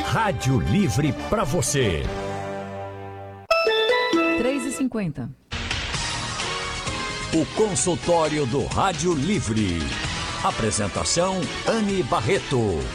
Rádio Livre para você. 3h50. O consultório do Rádio Livre. Apresentação Anne Barreto.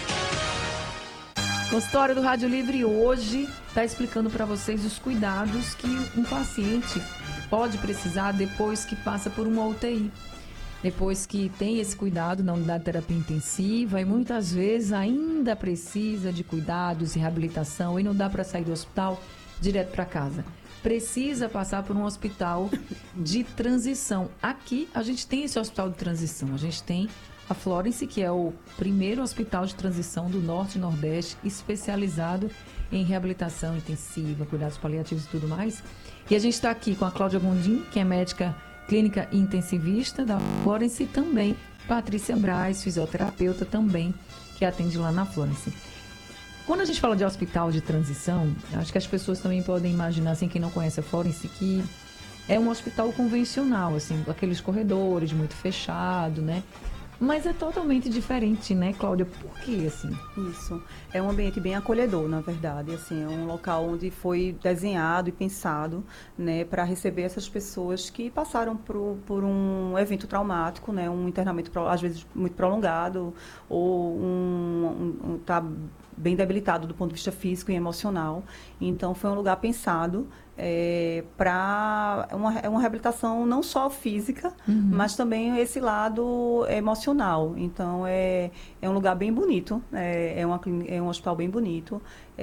O consultório do Rádio Livre hoje está explicando para vocês os cuidados que um paciente pode precisar depois que passa por uma UTI. Depois que tem esse cuidado na unidade de terapia intensiva e muitas vezes ainda precisa de cuidados e reabilitação e não dá para sair do hospital direto para casa. Precisa passar por um hospital de transição. Aqui a gente tem esse hospital de transição. A gente tem a Florence, que é o primeiro hospital de transição do Norte e Nordeste, especializado em reabilitação intensiva, cuidados paliativos e tudo mais. E a gente está aqui com a Cláudia Gondim, que é médica clínica intensivista da Florence, e também Patrícia Braz, fisioterapeuta também, que atende lá na Florence. Quando a gente fala de hospital de transição, acho que as pessoas também podem imaginar, assim, quem não conhece a Florence, que é um hospital convencional, assim, aqueles corredores muito fechado, né? Mas é totalmente diferente, né, Cláudia? Por que, assim? Isso. É um ambiente bem acolhedor, na verdade. Assim, é um local onde foi desenhado e pensado, né, para receber essas pessoas que passaram por um evento traumático, né, um internamento, às vezes, muito prolongado, ou tá bem debilitado do ponto de vista físico e emocional. Então, foi um lugar pensado para uma reabilitação não só física, mas também esse lado emocional. Então, é um lugar bem bonito, é um hospital bem bonito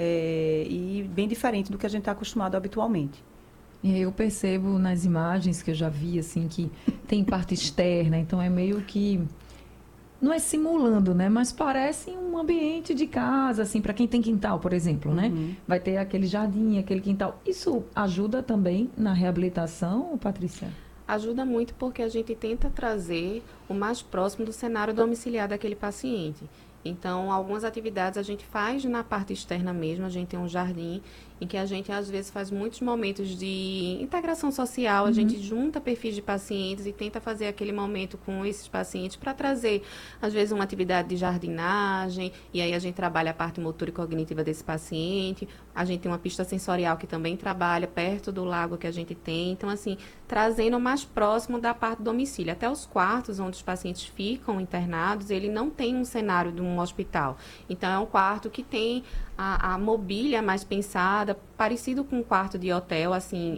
e bem diferente do que a gente está acostumado habitualmente. E eu percebo nas imagens que eu já vi, assim, que tem parte externa, então é meio que... Não é simulando, né? Mas parece um ambiente de casa, assim, para quem tem quintal, por exemplo, né? Vai ter aquele jardim, aquele quintal. Isso ajuda também na reabilitação, Patrícia? Ajuda muito porque a gente tenta trazer o mais próximo do cenário domiciliar daquele paciente. Então, algumas atividades a gente faz na parte externa mesmo. A gente tem um jardim em que a gente, às vezes, faz muitos momentos de integração social. A gente junta perfis de pacientes e tenta fazer aquele momento com esses pacientes para trazer, às vezes, uma atividade de jardinagem. E aí a gente trabalha a parte motora e cognitiva desse paciente. A gente tem uma pista sensorial que também trabalha perto do lago que a gente tem. Então, assim, trazendo mais próximo da parte do domicílio. Até os quartos onde os pacientes ficam internados, ele não tem um cenário de um hospital. Então, é um quarto que tem a mobília mais pensada, parecido com um quarto de hotel, assim,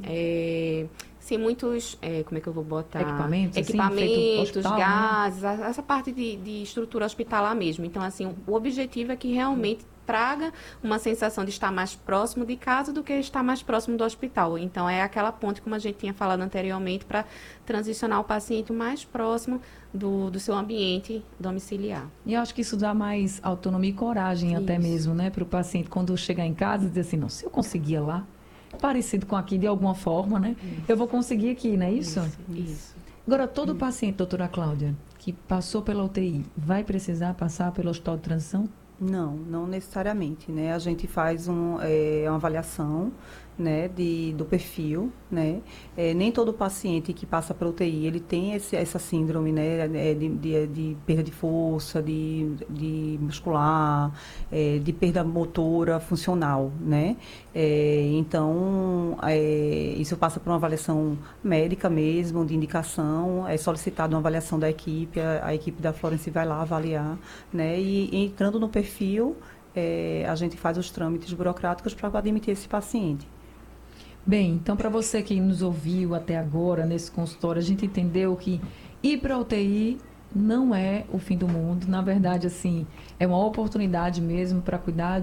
sem muitos, como é que eu vou botar? Equipamentos, hospital, gases, né? Essa parte de estrutura hospitalar mesmo. Então, assim, o objetivo é que realmente traga uma sensação de estar mais próximo de casa do que estar mais próximo do hospital. Então, é aquela ponte, como a gente tinha falado anteriormente, para transicionar o paciente mais próximo do seu ambiente domiciliar. E eu acho que isso dá mais autonomia e coragem até mesmo, né? Para o paciente, quando chegar em casa, dizer assim, não, se eu conseguia lá, parecido com aqui de alguma forma, né? Eu vou conseguir aqui, não é isso? Isso. Agora, todo paciente, doutora Cláudia, que passou pela UTI, vai precisar passar pelo hospital de transição? Não necessariamente, né? A gente faz uma avaliação, né, do perfil, né? Nem todo paciente que passa para UTI, ele tem essa síndrome, né, de perda de força, de muscular, de perda motora funcional, né? Então, isso passa por uma avaliação médica mesmo, de indicação, é solicitada uma avaliação da equipe, a equipe da Florence vai lá avaliar, né? E entrando no perfil, a gente faz os trâmites burocráticos para admitir esse paciente. Bem, então para você que nos ouviu até agora nesse consultório, a gente entendeu que ir para a UTI não é o fim do mundo. Na verdade, assim, é uma oportunidade mesmo para cuidar